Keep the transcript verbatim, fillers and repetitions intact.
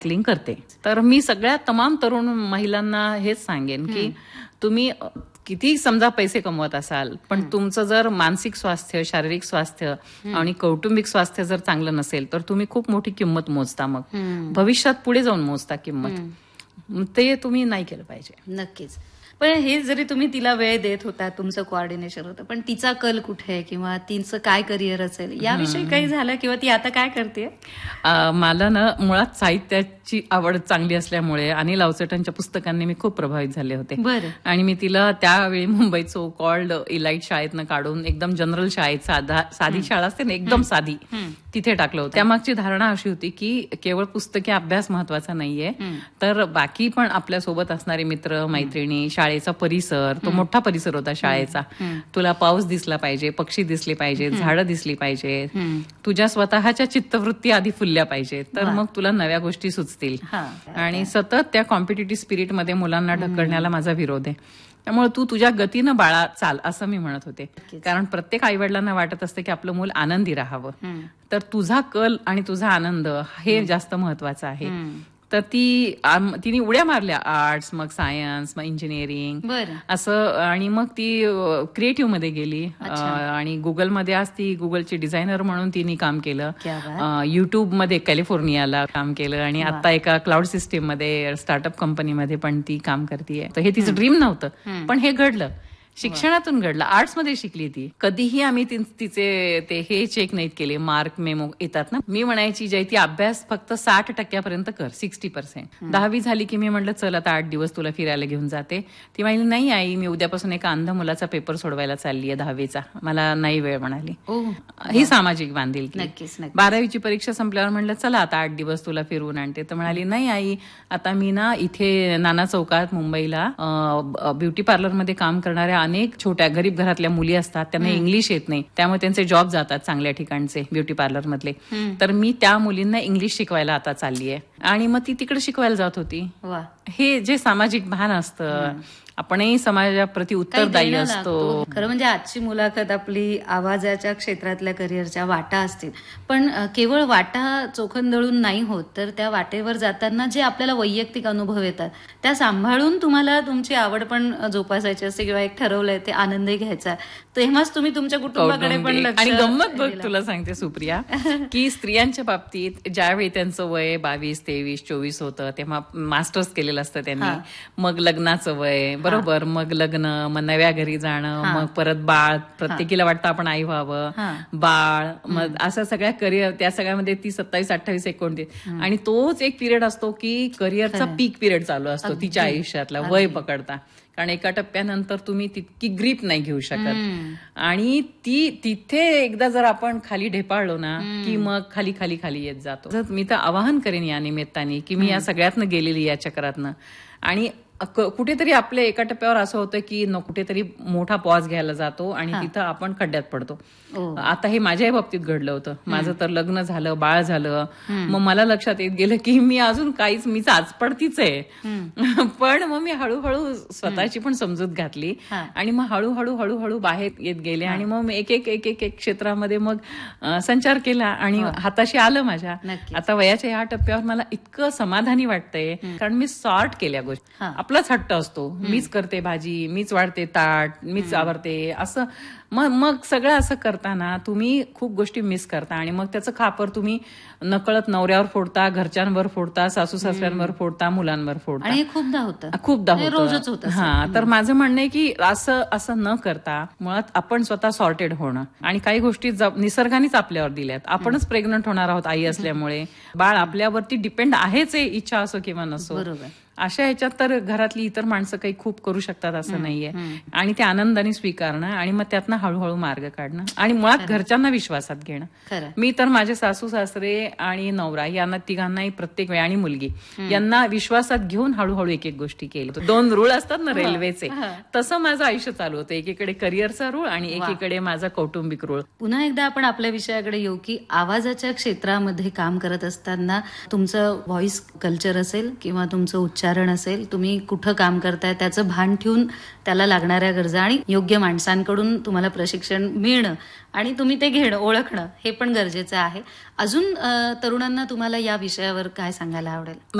Cling करते. तर मी सगळ्या तमाम तरुण महिलांना हेच सांगेन की तुम्ही किती समजा पैसे कमवत असाल, पण तुमचं जर मानसिक स्वास्थ्य, शारीरिक स्वास्थ्य आणि कौटुंबिक स्वास्थ्य जर चांगलं नसेल तर तुम्ही खूप मोठी किंमत मोजता. मग भविष्यात पुढे जाऊन मोजता किंमत. ते तुम्ही नाही केलं पाहिजे. नक्कीच. पण हे जरी तुम्ही तिला वेळ देत होता, तुमचं कोऑर्डिनेशन होतं, पण तिचा कल कुठे आहे किंवा तिचं काय करिअर असेल याविषयी काही झालं किंवा ती आता काय करते? मला ना मुळात साहित्याची आवड चांगली असल्यामुळे अनिल अवचटांच्या पुस्तकांनी मी खूप प्रभावित झाले होते. आणि मी तिला त्यावेळी मुंबईत सो कॉल्ड इलाइट शाळेतनं काढून एकदम जनरल शाळेत, साधा साधी शाळा असते ना, एकदम साधी, तिथे टाकलं होतं. त्यामागची धारणा अशी होती की केवळ पुस्तकी अभ्यास महत्वाचा नाहीये, तर बाकी पण आपल्यासोबत असणारे मित्र मैत्रिणी, शाळेचा परिसर, तो मोठा परिसर होता शाळेचा, तुला पाऊस दिसला पाहिजे, पक्षी दिसले पाहिजे, झाडं दिसली पाहिजे, तुझ्या स्वतःच्या चित्तवृत्ती आधी फुलल्या पाहिजेत, तर मग तुला नव्या गोष्टी सुचतील. आणि सतत त्या कॉम्पिटिटिव्ह स्पिरिटमध्ये मुलांना ढकलण्याला माझा विरोध आहे. त्यामुळे तू तुझ्या गतीनं बाळा चाल, असं मी म्हणत होते. कारण प्रत्येक आईवडिलांना वाटत असते की आपलं मूल आनंदी राहावं, तर तुझा कल आणि तुझा आनंद हे जास्त महत्वाचं आहे. तर ती तिने उड्या मारल्या, आर्ट्स, मग सायन्स, मग इंजिनिअरिंग असं, आणि मग ती क्रिएटिव्ह मध्ये गेली आणि गुगलमध्ये आज ती गुगलची डिझायनर म्हणून तिने काम केलं. युट्यूबमध्ये कॅलिफोर्नियाला काम केलं आणि आता एका क्लाउड सिस्टीम मध्ये स्टार्टअप कंपनीमध्ये पण ती काम करते. तर हे तिचं ड्रीम नव्हतं, पण हे घडलं. शिक्षणातून घडलं, आर्ट्समध्ये शिकली ती. कधीही आम्ही तिचे ते हे चेक नाहीत केले, मार्क मेमो येतात ना. मी म्हणायची जयती अभ्यास फक्त साठ टक्क्यापर्यंत कर, सिक्स्टी पर्सेंट. दहावी झाली की मी म्हटलं चल आता आठ दिवस तुला फिरायला घेऊन जाते. ती म्हणाली नाही आई, मी उद्यापासून एका अंध मुलाचा पेपर सोडवायला चालली आहे दहावीचा, मला नाही वेळ म्हणाली. ही सामाजिक बांधिलकी. बारावीची परीक्षा संपल्यावर म्हटलं चला आता आठ दिवस तुला फिरवून आणते, तर म्हणाली नाही आई, आता मी ना इथे नाना चौकात मुंबईला ब्युटी पार्लरमध्ये काम करणाऱ्या अनेक छोट्या गरीब घरातल्या मुली असतात, त्यांना इंग्लिश येत नाही, त्यामुळे त्यांचे जॉब जातात चांगल्या ठिकाणचे ब्युटी पार्लर मधले, तर मी त्या मुलींना इंग्लिश शिकवायला आता चालली आहे. आणि मग ती तिकडे शिकवायला जात होती. हे जे सामाजिक भान असतं, आपणही समाजाप्रती उत्तरदायी असतो. खरं म्हणजे आजची मुलाखत आपली आवाजाच्या क्षेत्रातल्या करिअरच्या वाटा असतील, पण केवळ वाटा चोखंदळून नाही होत, तर त्या वाटेवर जाताना जे आपल्याला वैयक्तिक अनुभव येतात त्या सांभाळून तुम्हाला तुमची आवड पण जोपासायची असते किंवा एक ठरवलंय ते आनंदही घ्यायचा, तेव्हाच तुम्ही तुमच्या कुटुंबाकडे पण लक्ष. आणि गंमत बघ, तुला सांगते सुप्रिया, की स्त्रियांच्या बाबतीत ज्यावेळी त्यांचं वय बावीस तेवीस चोवीस होतं तेव्हा मास्टर्स केलेलं असतं त्यांनी, मग लग्नाचं वय बरोबर, मग लग्न, मग नव्या घरी जाणं, मग परत बाळ, प्रत्येकीला वाटतं आपण आई व्हावं, बाळ, मग असं सगळ्या करिअर, त्या सगळ्यामध्ये ती सत्तावीस अठ्ठावीस एकोणतीस, आणि तोच एक पिरियड असतो की करिअरचा पीक पिरियड चालू असतो तिच्या आयुष्यातला, वय पकडता. कारण एका टप्प्यानंतर तुम्ही तितकी ग्रीप नाही घेऊ शकत, आणि ती तिथे एकदा जर आपण खाली ढेपाळलो ना की मग खाली खाली खाली येत जातो. मी तर आवाहन करेन या निमित्ताने की मी या सगळ्यातनं गेलेली, या चक्रातनं, आणि कुठेतरी आपल्या एका टप्प्यावर असं होतं की कुठेतरी मोठा पॉज घ्यायला जातो आणि तिथं आपण खड्ड्यात पडतो. आता हे माझ्याही बाबतीत घडलं होतं. माझं तर लग्न झालं, बाळ झालं, मग मला लक्षात येत गेलं की मी अजून काहीच, मी चाचपडतीच आहे. पण मग मी हळूहळू स्वतःची पण समजूत घातली आणि मग हळूहळू हळूहळू बाहेर येत गेले, आणि मग एक एक एक एक एक क्षेत्रामध्ये मग संचार केला आणि हाताशी आलं माझ्या. आता वयाच्या या टप्प्यावर मला इतकं समाधानी वाटतंय, कारण मी सॉर्ट केल्या गोष्टी. आपलाच हट्ट असतो, मीच करते भाजी, मीच वाढते ताट, मीच आवरते, असं मग मग सगळं असं करताना तुम्ही खूप गोष्टी मिस करता, आणि मग त्याचं खापर तुम्ही नकळत नवऱ्यावर फोडता, घरच्यांवर फोडता, सासू सासऱ्यांवर फोडता, मुलांवर फोडता. आणि खूपदा होतं, खूपदा रोजच होतं. हा, तर माझं म्हणणं आहे की असं असं न करता मुळात आपण स्वतः सॉर्टेड होणं, आणि काही गोष्टी निसर्गानेच आपल्यावर दिल्यात. आपणच प्रेग्नंट होणार आहोत आई असल्यामुळे, बाळ आपल्यावरती डिपेंड आहेच आहे, इच्छा असो किंवा नसो. बरोबर. अशा ह्याच्यात तर घरातली इतर माणसं काही खूप करू शकतात असं नाहीये, आणि ते आनंदाने स्वीकारणं आणि मग त्यातनं हळूहळू मार्ग काढणं, आणि मुळात घरच्यांना विश्वासात घेणं. मी तर माझे सासू सासरे आणि नवरा यांना तिघांनाही प्रत्येक वेळी, आणि मुलगी यांना विश्वासात घेऊन हळूहळू एक एक गोष्टी केल्या. दोन रूळ असतात ना रेल्वेचे, तसं माझं आयुष्य चालू होतं. एकीकडे करिअरचा रूळ आणि एकीकडे माझा कौटुंबिक रूळ. पुन्हा एकदा आपण आपल्या विषयाकडे येऊ की आवाजाच्या क्षेत्रामध्ये काम करत असताना तुमचं व्हॉइस कल्चर असेल किंवा तुमचं उच्चार उच्चारण असेल, तुम्ही कुठं काम करताय त्याचं भान ठेवून त्याला लागणाऱ्या गरजा आणि योग्य माणसांकडून तुम्हाला प्रशिक्षण मिळणं आणि तुम्ही ते घेणं, ओळखणं हे पण गरजेचं आहे. अजून तरुणांना तुम्हाला या विषयावर काय सांगायला आवडेल?